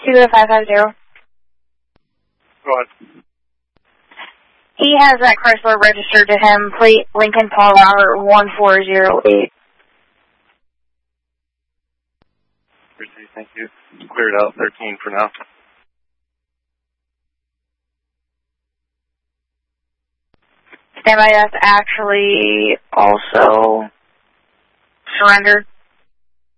20550. Go ahead. He has that Chrysler registered to him, plate Lincoln Paul Robert 1408. Thank you. Cleared out 13 for now. Standby, that's actually also surrendered.